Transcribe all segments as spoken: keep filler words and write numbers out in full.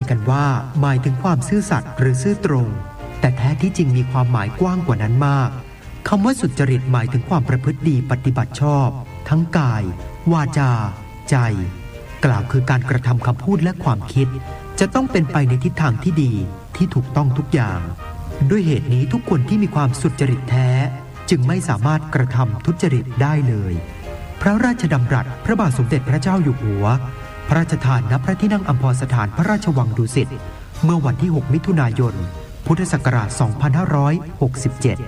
กันว่าหมายถึงความซื่อสัตย์หรือซื่อตรงแต่แท้ที่จริงมีความหมายกว้างกว่านั้นมากคำว่าสุจริตหมายถึงความประพฤติดีปฏิบัติชอบทั้งกายวาจาใจกล่าวคือการกระทำคำพูดและความคิดจะต้องเป็นไปในทิศทางที่ดีที่ถูกต้องทุกอย่างด้วยเหตุนี้ทุกคนที่มีความสุจริตแท้จึงไม่สามารถกระทำทุจริตได้เลยพระราชดำรัสพระบาทสมเด็จพระเจ้าอยู่หัวพระราชทานณพระที่นั่งอัมพรสถานพระราชวังดุสิตเมื่อวันที่หกมิถุนายนพุทธศักราชสองพันห้าร้อยหกสิบเจ็ด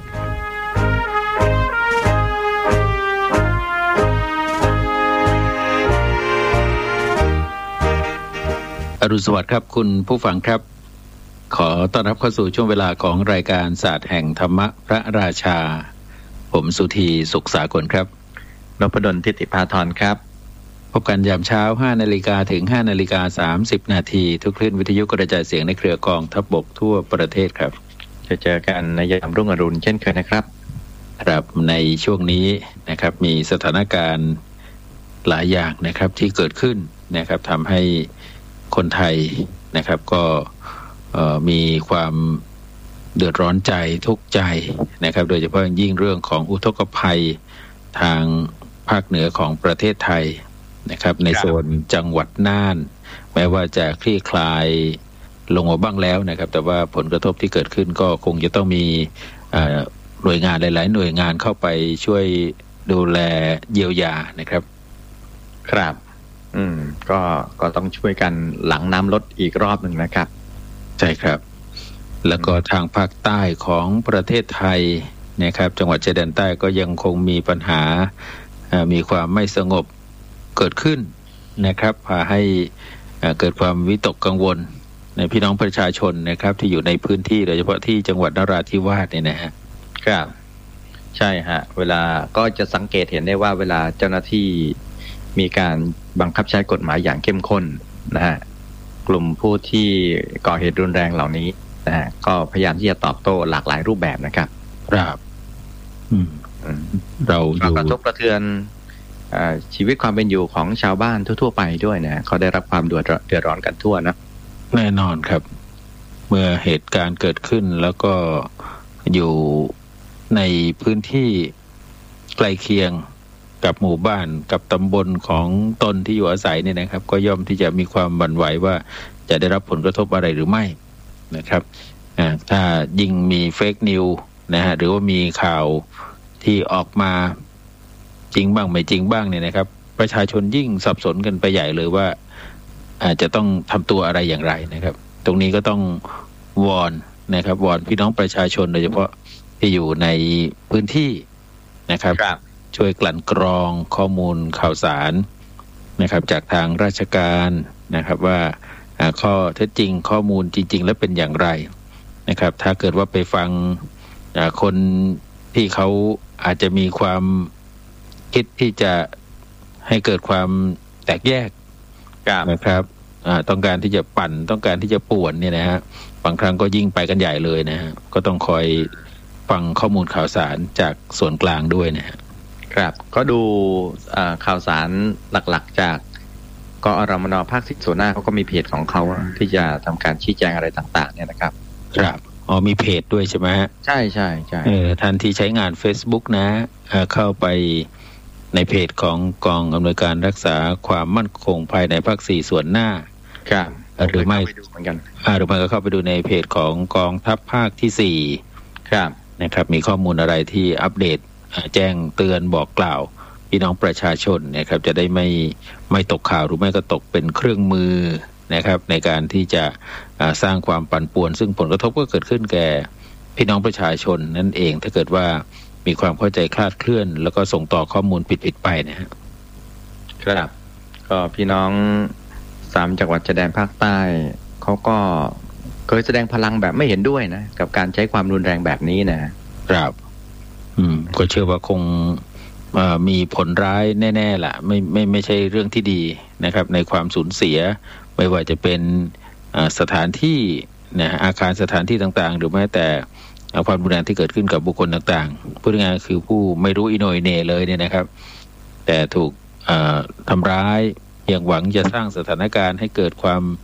อรุณสวัสดิ์ครับคุณผู้ฟังครับขอต้อนรับเข้าสู่ช่วงเวลาของรายการศาสตร์แห่งธรรมะพระราชาผมสุธีสุขสากลครับนพดลทิติภาธรครับพบกันยามเช้า ห้านาฬิกา ถึง ห้านาฬิกาสามสิบ นาทีทุกคลื่นวิทยุกระจายเสียงในเครือกองทัพบกทั่วประเทศครับจะเจอกันในยามรุ่งอรุณเช่นเคยนะครับครับในช่วงนี้นะครับมีสถานการณ์หลายอย่างนะครับที่เกิดขึ้นนะครับทำให้คนไทยนะครับก็มีความเดือดร้อนใจทุกข์ใจนะครับโดยเฉพาะยิ่งเรื่องของอุทกภัยทางภาคเหนือของประเทศไทยนะครับในโซนจังหวัดน่านแม้ว่าจะคลี่คลายลงมาบ้างแล้วนะครับแต่ว่าผลกระทบที่เกิดขึ้นก็คงจะต้องมีหน่วยงานหลายๆหน่วยงานเข้าไปช่วยดูแลเยียวยานะครับครับอืมก็ก็ต้องช่วยกันหลังน้ำลดอีกรอบหนึ่งนะครับใช่ครับแล้วก็ทางภาคใต้ของประเทศไทยนะครับจังหวัดชายแดนใต้ก็ยังคงมีปัญหามีความไม่สงบเกิดขึ้นนะครับพาให้เกิดความวิตกกังวลในพี่น้องประชาชนนะครับที่อยู่ในพื้นที่โดยเฉพาะที่จังหวัดนราธิวาสเนี่ยนะฮะครับใช่ฮะเวลาก็จะสังเกตเห็นได้ว่าเวลาเจ้าหน้าที่มีการบังคับใช้กฎหมายอย่างเข้มข้นนะฮะกลุ่มผู้ที่ก่อเหตุรุนแรงเหล่านี้นะฮะก็พยายามที่จะตอบโต้หลากหลายรูปแบบนะครับครับอืมเราอยู่กระทบกระเทือนชีวิตความเป็นอยู่ของชาวบ้านทั่วๆไปด้วยนะเขาได้รับความเดือดร้อนกันทั่วนะแน่นอนครับเมื่อเหตุการณ์เกิดขึ้นแล้วก็อยู่ในพื้นที่ใกล้เคียงกับหมู่บ้านกับตำบลของตนที่อยู่อาศัยเนี่ยนะครับก็ย่อมที่จะมีความหวั่นไหวว่าจะได้รับผลกระทบอะไรหรือไม่นะครับถ้ายิ่งมีเฟกนิวนะฮะหรือว่ามีข่าวที่ออกมาจริงบ้างไม่จริงบ้างเนี่ยนะครับประชาชนยิ่งสับสนกันไปใหญ่เลยว่าอาจจะต้องทำตัวอะไรอย่างไรนะครับตรงนี้ก็ต้องวอนนะครับวอนพี่น้องประชาชนโดยเฉพาะที่อยู่ในพื้นที่นะครับช่วยกลั่นกรองข้อมูลข่าวสารนะครับจากทางราชการนะครับว่าข้อเท็จจริงข้อมูลจริงๆแล้วเป็นอย่างไรนะครับถ้าเกิดว่าไปฟังคนที่เขาอาจจะมีความคิดที่จะให้เกิดความแตกแยกนะครับต้องการที่จะปั่นต้องการที่จะป่วนเนี่ยนะฮะบางครั้งก็ยิ่งไปกันใหญ่เลยนะฮะก็ต้องคอยฟังข้อมูลข่าวสารจากส่วนกลางด้วยนะฮะครับก็ดูข่าวสารหลักๆจากกอรมนภาคสิบส่วนหน้าเขาก็มีเพจของเขาที่จะทำการชี้แจงอะไรต่างๆเนี่ยนะครับครับอ๋อมีเพจด้วยใช่ไหมฮะใช่ใช่ใช่เออท่านที่ใช้งาน Facebook นะเข้าไปในเพจของกองอำนวยการรักษาความมั่นคงภายในภาคสี่ส่วนหน้าครับหรือไม่เหมือนกันหรือไม่ก็เข้าไปดูในเพจของกองทัพภาคที่สี่ครับนะครับมีข้อมูลอะไรที่อัปเดตแจ้งเตือนบอกกล่าวพี่น้องประชาชนนะครับจะได้ไม่ไม่ตกข่าวหรือไม่ก็ตกเป็นเครื่องมือนะครับในการที่จะสร้างความปั่นป่วนซึ่งผลกระทบก็เกิดขึ้นแก่พี่น้องประชาชนนั่นเองถ้าเกิดว่ามีความเข้าใจคลาดเคลื่อนแล้วก็ส่งต่อข้อมูลผิดๆไปนะครับครับก็พี่น้องสามจังหวัดชายแดนภาคใต้เขาก็เคยแสดงพลังแบบไม่เห็นด้วยนะกับการใช้ความรุนแรงแบบนี้นะครับอืมก็เชื่อว่าคงมีผลร้ายแน่ๆแหละไม่ไม่ไม่ใช่เรื่องที่ดีนะครับในความสูญเสียไม่ว่าจะเป็นสถานที่นะอาคารสถานที่ต่างๆหรือแม้แต่ความรุนแรงที่เกิดขึ้นกับบุคคลต่างๆพูดง่ายๆคือผู้ไม่รู้อิโหนยเหน่เลยเนี่ยนะครับแต่ถูกทำร้ายอย่างหวังจะสร้างสถานการณ์ให้เกิดความ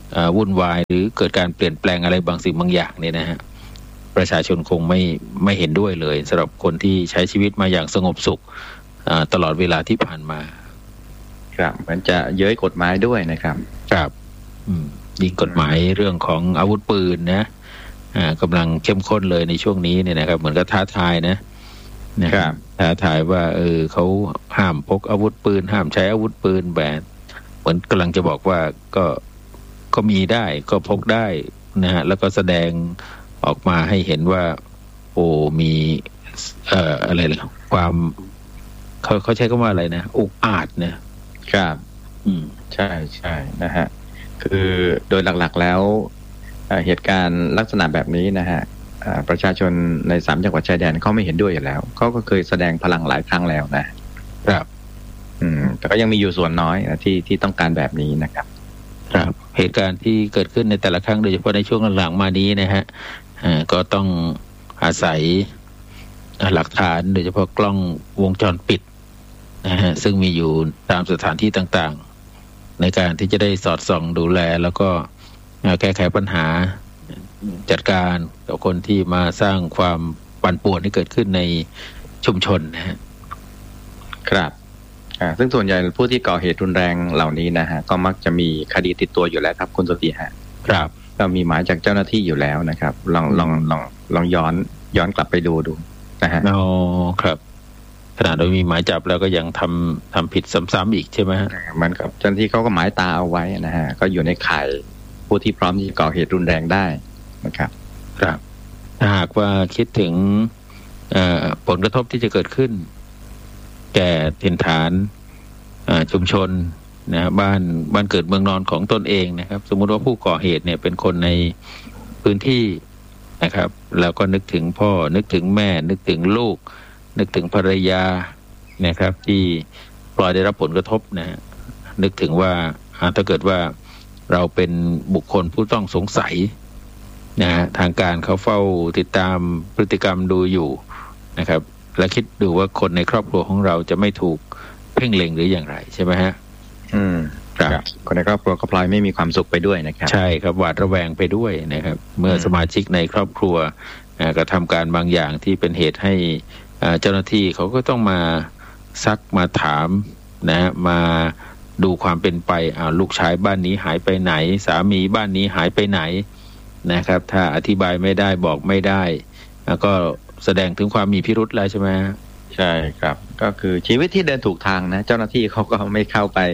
วุ่นวายหรือเกิดการเปลี่ยนแปลงอะไรบางสิ่งบางอย่างเนี่ยนะฮะประชาชนคงไม่ไม่เห็นด้วยเลยสำหรับคนที่ใช้ชีวิตมาอย่างสงบสุขตลอดเวลาที่ผ่านมาครับมันจะเย้ยกฎหมายด้วยนะครับครับยิ่งกฎหมายเรื่องของอาวุธปืนนะกำลังเข้มข้นเลยในช่วงนี้เนี่ยนะครับเหมือนกับท้าทายนะนะครับท้าทายว่าเออเขาห้ามพกอาวุธปืนห้ามใช้อาวุธปืนแบบเหมือนกำลังจะบอกว่าก็ก็มีได้ก็พกได้นะฮะแล้วก็แสดงออกมาให้เห็นว่าโอ้มีเอ่ออะไรล่ะความเขาเขาใช้คำว่าอะไรนะอุกอาจนะครับอืมใช่ใช่นะฮะคือโดยหลักๆแล้วเหตุการณ์ลักษณะแบบนี้นะฮะประชาชนในสามจังหวัดชายแดนเขาไม่เห็นด้วยอยู่แล้วเขาก็เคยแสดงพลังหลายครั้งแล้วนะครับอืมแต่ก็ยังมีอยู่ส่วนน้อยนะที่ที่ต้องการแบบนี้นะครับครับเหตุการณ์ที่เกิดขึ้นในแต่ละครั้งโดยเฉพาะในช่วงหลังๆมานี้นะฮะก็ต้องอาศัยหลักฐานโดยเฉพาะกล้องวงจรปิดนะฮะซึ่งมีอยู่ตามสถานที่ต่างๆในการที่จะได้สอดส่องดูแลแล้วก็แก้ไขปัญหาจัดการกับคนที่มาสร้างความปั่นป่วนที่เกิดขึ้นในชุมชนนะฮะครับอ่าซึ่งส่วนใหญ่ผู้ที่ก่อเหตุรุนแรงเหล่านี้นะฮะก็มักจะมีคดีติดตัวอยู่แล้วครับคุณสติฮะครับก็มีหมายจากเจ้าหน้าที่อยู่แล้วนะครับลองลองลองลองย้อนย้อนกลับไปดูดูนะฮะอ๋อครับขณะโดยมีหมายจับแล้วก็ยังทำทำผิดซ้ำๆอีกใช่ไหมฮะมันกับเจ้าหน้าที่เขาก็หมายตาเอาไว้นะฮะก็อยู่ในข่ายผู้ที่พร้อมที่จะก่อเหตุรุนแรงได้นะครับครับถ้าหากว่าคิดถึงผลกระทบที่จะเกิดขึ้นแก่ถิ่นฐานชุมชนนะบ้านบ้านเกิดเมืองนอนของตนเองนะครับสมมุติว่าผู้ก่อเหตุเนี่ยเป็นคนในพื้นที่นะครับแล้วก็นึกถึงพ่อนึกถึงแม่นึกถึงลูกนึกถึงภรรยานะครับที่ปล่อยได้รับผลกระทบนะนึกถึงว่าถ้าเกิดว่าเราเป็นบุคคลผู้ต้องสงสัยนะฮะทางการเขาเฝ้าติดตามพฤติกรรมดูอยู่นะครับและคิดดูว่าคนในครอบครัวของเราจะไม่ถูกเพ่งเล็งหรืออย่างไรใช่ไหมฮะอืมครับคนในครอบครัวก็พลอยไม่มีความสุขไปด้วยนะครับใช่ครับหวาดระแวงไปด้วยนะครับเมื่อสมาชิกในครอบครัวกระทำการบางอย่างที่เป็นเหตุให้เจ้าหน้าที่เขาก็ต้องมาซักมาถามนะมาดูความเป็นไปอ่าลูกชายบ้านนี้หายไปไหนสามีบ้านนี้หายไปไหนนะครับถ้าอธิบายไม่ได้บอกไม่ได้ก็แสดงถึงความมีพิรุธแล้วใช่ไหมใช่ครับก็คือชีวิตที่เดินถูกทางนะเจ้าหน้าที่เขาก็ไม่เข้าไป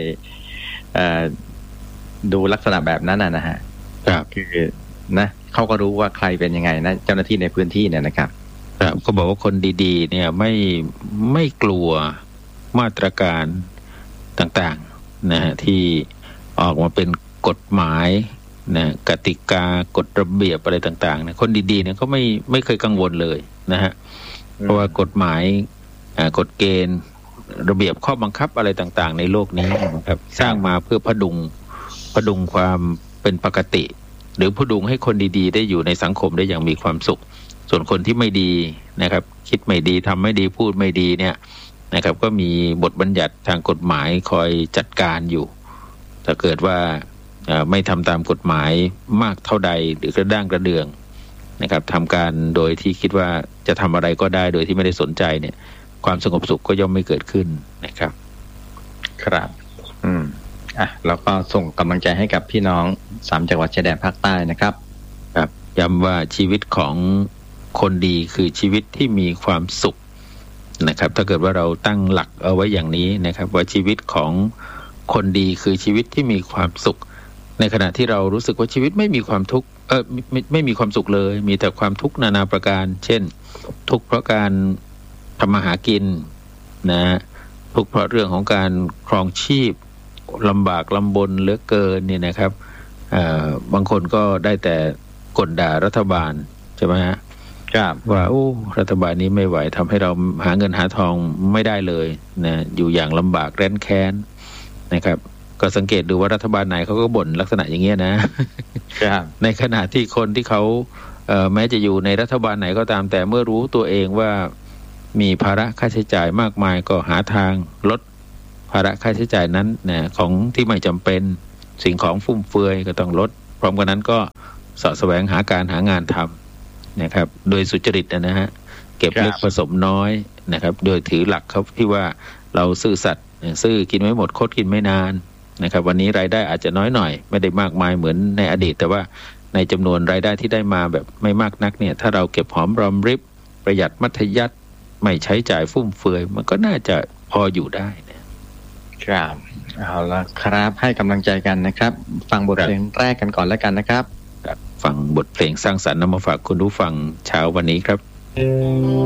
ดูลักษณะแบบนั้นนะฮะครับคือนะเขาก็รู้ว่าใครเป็นยังไงนะเจ้าหน้าที่ในพื้นที่เนี่ยนะครับครับก็บอกว่าคนดีๆเนี่ยไม่ไม่กลัวมาตรการต่างๆนะฮะที่ออกมาเป็นกฎหมายนะกติกากฎระเบียบอะไรต่างๆนะคนดีๆเนี่ยเขาไม่ไม่เคยกังวลเลยนะฮะเพราะว่ากฎหมายกฎเกณฑ์ระเบียบข้อบังคับอะไรต่างๆในโลกนี้นะครับสร้างมาเพื่อพดุงพดุงความเป็นปกติหรือพดุงให้คนดีๆได้อยู่ในสังคมได้อย่างมีความสุขส่วนคนที่ไม่ดีนะครับคิดไม่ดีทำไม่ดีพูดไม่ดีเนี่ยนะครับก็มีบทบัญญัติทางกฎหมายคอยจัดการอยู่ถ้าเกิดว่าไม่ทำตามกฎหมายมากเท่าใดหรือกระด้างกระเดืองนะครับทำการโดยที่คิดว่าจะทำอะไรก็ได้โดยที่ไม่ได้สนใจเนี่ยความสงบสุขก็ย่อมไม่เกิดขึ้นนะครับครับอืมอ่ะแล้วก็ส่งกำลังใจให้กับพี่น้องสามจังหวัดชายแดนภาคใต้นะครับครับย้ำว่าชีวิตของคนดีคือชีวิตที่มีความสุขนะครับถ้าเกิดว่าเราตั้งหลักเอาไว้อย่างนี้นะครับว่าชีวิตของคนดีคือชีวิตที่มีความสุขในขณะที่เรารู้สึกว่าชีวิตไม่มีความทุกข์เออไม่ไม่มีความสุขเลยมีแต่ความทุกข์นานาประการเช่นทุกข์เพราะการทำมาหากินนะทุกข์เพราะเรื่องของการครองชีพลำบากลำบนเหลือเกินเนี่ยนะครับบางคนก็ได้แต่กลด่ารัฐบาลใช่ไหมฮะครับว่าโอ้รัฐบาลนี้ไม่ไหวทำให้เราหาเงินหาทองไม่ได้เลยนะอยู่อย่างลำบากแร้นแค้นนะครับก็สังเกตดูว่ารัฐบาลไหนเขาก็บ่นลักษณะอย่างเงี้ยนะครับในขณะที่คนที่เขาเอ่อแม้จะอยู่ในรัฐบาลไหนก็ตามแต่เมื่อรู้ตัวเองว่ามีภาระค่าใช้จ่ายมากมายก็หาทางลดภาระค่าใช้จ่ายนั้นนะของที่ไม่จำเป็นสิ่งของฟุ่มเฟือยก็ต้องลดพร้อมกันนั้นก็เสาะแสวงหาการหางานทำนะครับโดยสุจริตนะฮะเก็บเล็กผสมน้อยนะครับโดยถือหลักครับที่ว่าเราซื่อสัตย์ซื่อกินไม่หมดคดกินไม่นานนะครับวันนี้รายได้อาจจะน้อยหน่อยไม่ได้มากมายเหมือนในอดีตแต่ว่าในจำนวนรายได้ที่ได้มาแบบไม่มากนักเนี่ยถ้าเราเก็บหอมรอมริบประหยัดมัธยัสถ์ไม่ใช้จ่ายฟุ่มเฟือยมันก็น่าจะพออยู่ได้นะครับเอาละครับให้กำลังใจกันนะครับฟังบทเพลงแรกกันก่อนแล้วกันนะครับฟังบทเพลงสร้างสรรค์นำมาฝากคุณผู้ฟังเช้าวันนี้ครับ